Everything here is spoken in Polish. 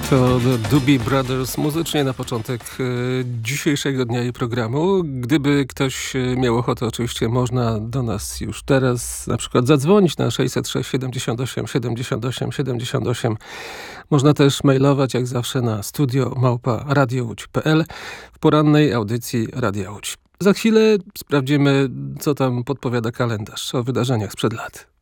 To The Doobie Brothers muzycznie na początek dzisiejszego dnia i programu. Gdyby ktoś miał ochotę, oczywiście można do nas już teraz na przykład zadzwonić na 606 78 78 78. Można też mailować jak zawsze na studio@radiołódź.pl w porannej audycji Radia Łódź. Za chwilę sprawdzimy, co tam podpowiada kalendarz o wydarzeniach sprzed lat.